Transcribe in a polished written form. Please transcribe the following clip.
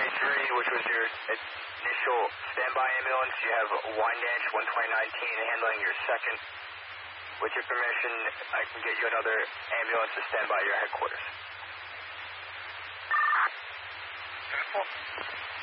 which was your initial standby ambulance. You have Wyandanch 12019 handling your second. With your permission, I can get you another ambulance to stand by your headquarters.